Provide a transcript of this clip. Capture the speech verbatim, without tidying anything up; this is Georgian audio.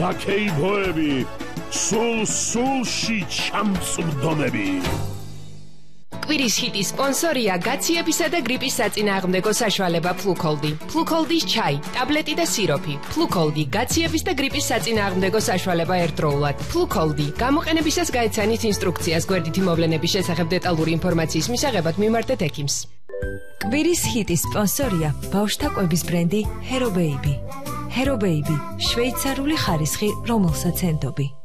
დაქეიფოები, სულ სულში ჩამწვდომები. კვირის ჰიტის სპონსორია გაციებისა და გრიპის საწინააღმდეგო საშუალება ფლუქოლდი. ფლუქოლდის ჩაი, ტაბლეტი და სიროფი. ფლუქოლდი გაციების და გრიპის საწინააღმდეგო საშუალება ერთდროულად. ფლუქოლდი გამოყენებისას გაეცანით ინსტრუქციას გვერდითი მოვლენების შესახებ დეტალური ინფორმაციის მისაღებად მიმართეთ ექიმს. კვირის ჰიტის სპონსორია ბავშვთა კვების ბრენდი Hero Baby. Hero Baby, შვეიცარიული ხარისხი, რომელსაც ენდობი.